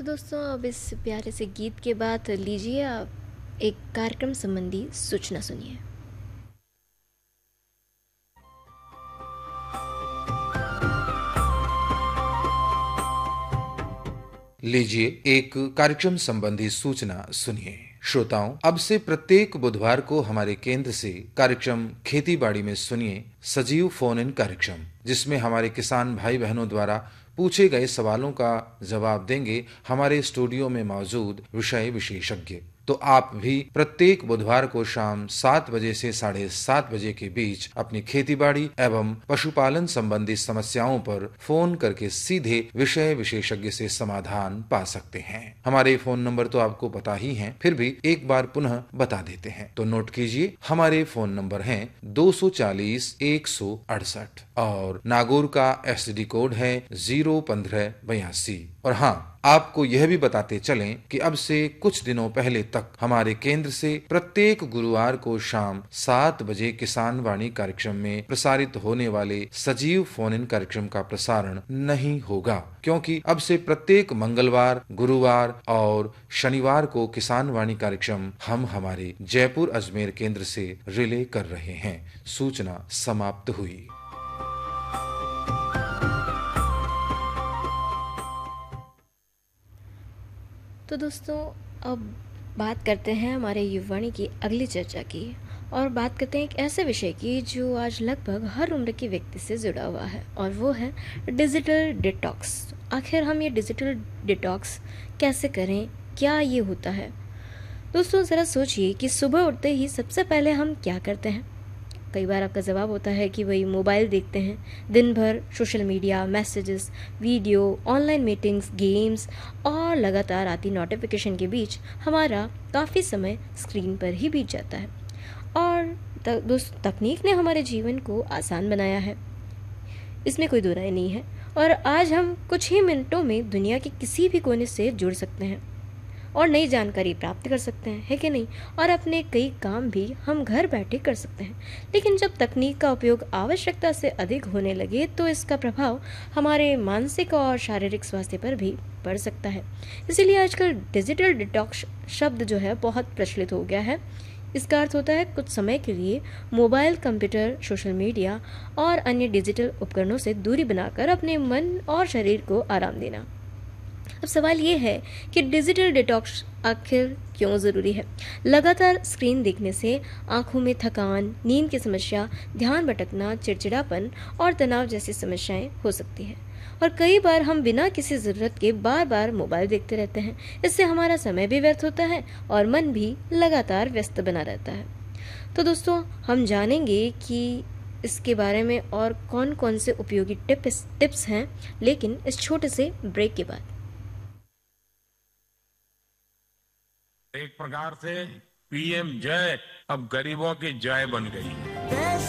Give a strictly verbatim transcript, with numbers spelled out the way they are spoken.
तो दोस्तों अब इस प्यारे से गीत के बाद लीजिए आप एक कार्यक्रम संबंधी सूचना सुनिए। लीजिए एक कार्यक्रम संबंधी सूचना सुनिए। श्रोताओं, अब से प्रत्येक बुधवार को हमारे केंद्र से कार्यक्रम खेती बाड़ी में सुनिए सजीव फोन इन कार्यक्रम, जिसमें हमारे किसान भाई बहनों द्वारा पूछे गए सवालों का जवाब देंगे हमारे स्टूडियो में मौजूद विषय विशेषज्ञ। तो आप भी प्रत्येक बुधवार को शाम सात बजे से साढ़े सात बजे के बीच अपनी खेतीबाड़ी एवं पशुपालन संबंधी समस्याओं पर फोन करके सीधे विषय विशेषज्ञ से समाधान पा सकते हैं। हमारे फोन नंबर तो आपको पता ही हैं, फिर भी एक बार पुनः बता देते हैं। तो नोट कीजिए, हमारे फोन नंबर हैं दो सौ चालीस एक सौ अड़सठ और नागौर का एस टी डी कोड है जीरो पंद्रह बयासी। और हाँ, आपको यह भी बताते चलें कि अब से कुछ दिनों पहले तक हमारे केंद्र से प्रत्येक गुरुवार को शाम सात बजे किसान वाणी कार्यक्रम में प्रसारित होने वाले सजीव फोन इन कार्यक्रम का प्रसारण नहीं होगा, क्योंकि अब से प्रत्येक मंगलवार, गुरुवार और शनिवार को किसान वाणी कार्यक्रम हम हमारे जयपुर अजमेर केंद्र से रिले कर रहे हैं। सूचना समाप्त हुई। तो दोस्तों अब बात करते हैं हमारे युवाणी की अगली चर्चा की, और बात करते हैं एक ऐसे विषय की जो आज लगभग हर उम्र के व्यक्ति से जुड़ा हुआ है, और वो है डिजिटल डिटॉक्स। आखिर हम ये डिजिटल डिटॉक्स कैसे करें, क्या ये होता है? दोस्तों ज़रा सोचिए कि सुबह उठते ही सबसे पहले हम क्या करते हैं। कई बार आपका जवाब होता है कि वही मोबाइल देखते हैं। दिन भर social media, messages, video, online meetings, games और लगातार आती नोटिफिकेशन के बीच हमारा काफ़ी समय स्क्रीन पर ही बीत जाता है। और दोस्त तकनीक ने हमारे जीवन को आसान बनाया है, इसमें कोई दो राय नहीं है। और आज हम कुछ ही मिनटों में दुनिया के किसी भी कोने से जुड़ सकते हैं और नई जानकारी प्राप्त कर सकते हैं, है कि नहीं? और अपने कई काम भी हम घर बैठे कर सकते हैं। लेकिन जब तकनीक का उपयोग आवश्यकता से अधिक होने लगे तो इसका प्रभाव हमारे मानसिक और शारीरिक स्वास्थ्य पर भी पड़ सकता है। इसीलिए आजकल डिजिटल डिटॉक्स शब्द जो है बहुत प्रचलित हो गया है। इसका अर्थ होता है कुछ समय के लिए मोबाइल, कंप्यूटर, सोशल मीडिया और अन्य डिजिटल उपकरणों से दूरी बनाकर अपने मन और शरीर को आराम देना। अब सवाल ये है कि डिजिटल डिटॉक्स आखिर क्यों ज़रूरी है? लगातार स्क्रीन देखने से आंखों में थकान, नींद की समस्या, ध्यान भटकना, चिड़चिड़ापन और तनाव जैसी समस्याएं हो सकती हैं। और कई बार हम बिना किसी ज़रूरत के बार बार मोबाइल देखते रहते हैं। इससे हमारा समय भी व्यर्थ होता है और मन भी लगातार व्यस्त बना रहता है। तो दोस्तों हम जानेंगे कि इसके बारे में और कौन कौन से उपयोगी टिप्स टिप्स हैं, लेकिन इस छोटे से ब्रेक के बाद। एक प्रकार से पी एम जय अब गरीबों की जय बन गई है।